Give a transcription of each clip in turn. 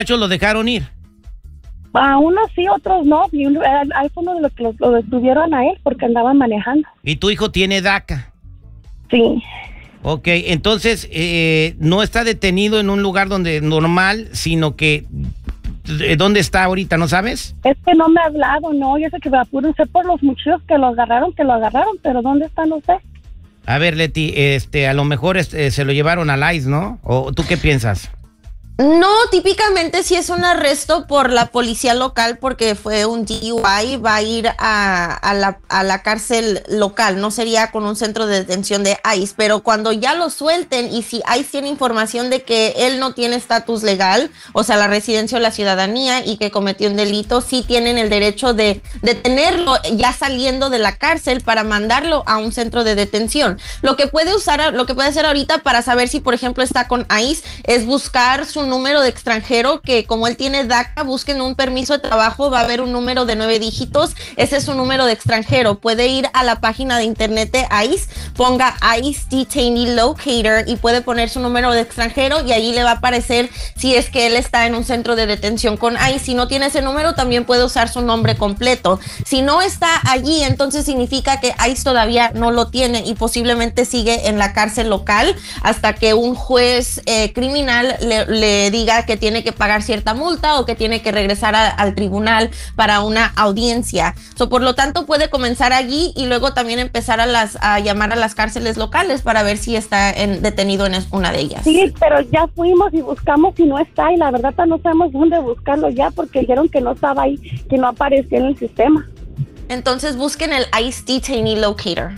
muchachos lo dejaron ir? A unos sí, otros no. Y ahí fue uno de los que lo detuvieron a él porque andaban manejando. ¿Y tu hijo tiene DACA? Sí. Ok, entonces no está detenido en un lugar donde normal, sino que... ¿Dónde está ahorita, no sabes? Es que no me ha hablado, no. Yo sé que me apuro, sé por los muchachos que lo agarraron, pero ¿dónde está? No sé. A ver, Leti, a lo mejor se lo llevaron al ICE, ¿no? ¿O tú qué piensas? No, típicamente si es un arresto por la policía local porque fue un DUI, va a ir a la cárcel local, no sería con un centro de detención de ICE, pero cuando ya lo suelten y si ICE tiene información de que él no tiene estatus legal, o sea, la residencia o la ciudadanía y que cometió un delito, sí tienen el derecho de detenerlo ya saliendo de la cárcel para mandarlo a un centro de detención. Lo que puede hacer ahorita para saber si, por ejemplo, está con ICE es buscar su número de extranjero, que como él tiene DACA, busquen un permiso de trabajo, va a haber un número de 9 dígitos, ese es su número de extranjero. Puede ir a la página de internet de ICE, ponga ICE Detainee Locator y puede poner su número de extranjero y ahí le va a aparecer si es que él está en un centro de detención con ICE. Si no tiene ese número, también puede usar su nombre completo. Si no está allí, entonces significa que ICE todavía no lo tiene y posiblemente sigue en la cárcel local hasta que un juez criminal le diga que tiene que pagar cierta multa o que tiene que regresar al tribunal para una audiencia. Por lo tanto, puede comenzar allí y luego también empezar a llamar a las cárceles locales para ver si está detenido en una de ellas. Sí, pero ya fuimos y buscamos y no está, y la verdad no sabemos dónde buscarlo ya porque dijeron que no estaba ahí, que no aparecía en el sistema. Entonces busquen el ICE Detainee Locator.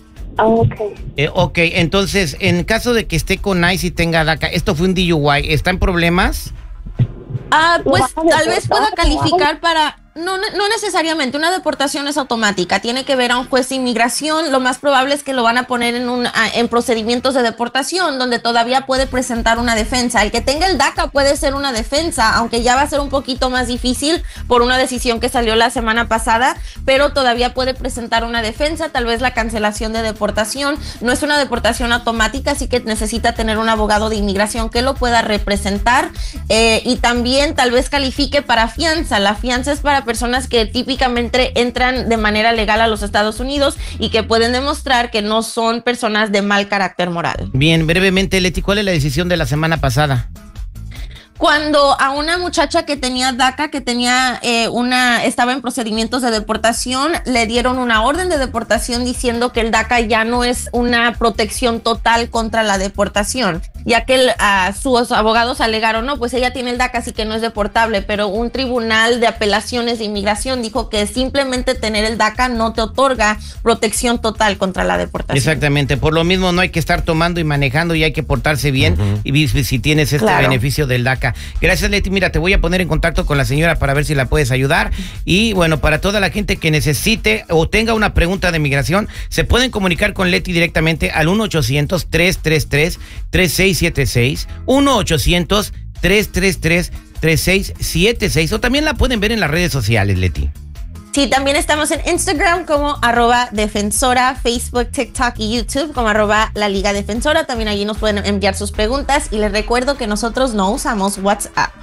Ok, entonces, en caso de que esté con ICE y tenga DACA, ¿esto fue un DUI? ¿Está en problemas? Pues tal vez pueda calificar para... No necesariamente, una deportación es automática, tiene que ver a un juez de inmigración, lo más probable es que lo van a poner en procedimientos de deportación donde todavía puede presentar una defensa. El que tenga el DACA puede ser una defensa, aunque ya va a ser un poquito más difícil por una decisión que salió la semana pasada, pero todavía puede presentar una defensa, tal vez la cancelación de deportación. No es una deportación automática, así que necesita tener un abogado de inmigración que lo pueda representar y también tal vez califique para fianza. La fianza es para personas que típicamente entran de manera legal a los Estados Unidos y que pueden demostrar que no son personas de mal carácter moral. Bien, brevemente, Leti, ¿cuál es la decisión de la semana pasada? Cuando a una muchacha que tenía DACA, que tenía estaba en procedimientos de deportación, le dieron una orden de deportación diciendo que el DACA ya no es una protección total contra la deportación, ya que sus abogados alegaron, no, pues ella tiene el DACA, así que no es deportable, pero un tribunal de apelaciones de inmigración dijo que simplemente tener el DACA no te otorga protección total contra la deportación. Exactamente, por lo mismo no hay que estar tomando y manejando y hay que portarse bien y si tienes beneficio del DACA. Gracias, Leti. Mira, te voy a poner en contacto con la señora para ver si la puedes ayudar. Y bueno, para toda la gente que necesite o tenga una pregunta de migración, se pueden comunicar con Leti directamente al 1-800-333-3676, 1-800-333-3676, o también la pueden ver en las redes sociales, Leti. Sí, también estamos en Instagram como @defensora, Facebook, TikTok y YouTube como @la Liga Defensora. También allí nos pueden enviar sus preguntas y les recuerdo que nosotros no usamos WhatsApp.